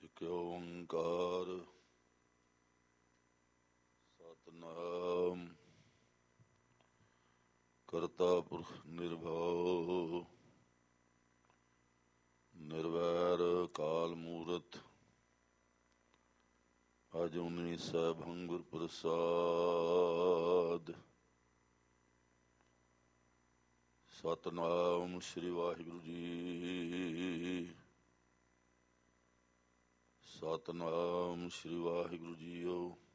ਇਕ ਓੰਕਾਰ ਸਤਿਨਾਮ ਕਰਤਾ ਪੁਰਖ ਨਿਰਭਉ ਨਿਰਵੈਰ ਕਾਲ ਮੂਰਤ ਅਜੂਨੀ ਸੈਭੰ ਗੁਰ ਪ੍ਰਸਾਦ। ਸਤਿਨਾਮ ਸ੍ਰੀ ਵਾਹਿਗੁਰੂ ਜੀ। ਸਤਿਨਾਮ ਸ੍ਰੀ ਵਾਹਿਗੁਰੂ ਜੀਓ।